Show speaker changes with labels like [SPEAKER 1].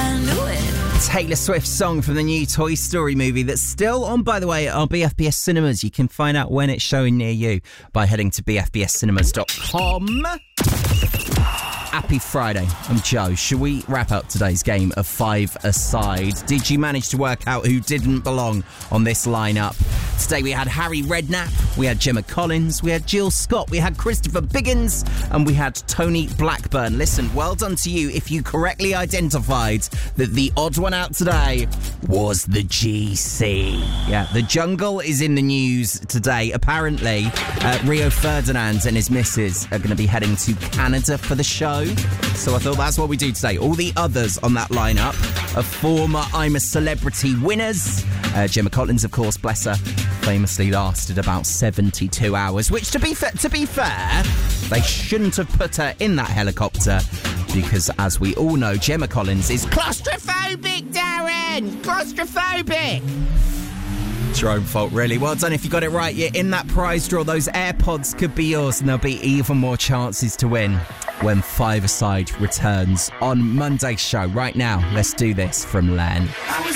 [SPEAKER 1] I knew it.
[SPEAKER 2] Taylor Swift's song from the new Toy Story movie that's still on, by the way, at our BFBS cinemas. You can find out when it's showing near you by heading to bfbscinemas.com. Happy Friday. I'm Joe. Should we wrap up today's game of 5-a-side? Did you manage to work out who didn't belong on this lineup? Today we had Harry Redknapp, we had Gemma Collins, we had Jill Scott, we had Christopher Biggins, and we had Tony Blackburn. Listen, well done to you if you correctly identified that the odd one out today was the GC. Yeah, the jungle is in the news today. Apparently, Rio Ferdinand and his missus are going to be heading to Canada for the show. So I thought that's what we do today. All the others on that lineup are former I'm a Celebrity winners. Gemma Collins, of course, bless her, famously lasted about 72 hours, which to be fair, they shouldn't have put her in that helicopter because, as we all know, Gemma Collins is claustrophobic, Darren! Claustrophobic! It's your own fault, really. Well done if you got it right. You're in that prize draw. Those AirPods could be yours, and there'll be even more chances to win when 5-a-side returns on Monday's show. Right now, let's do this from Len.
[SPEAKER 1] I was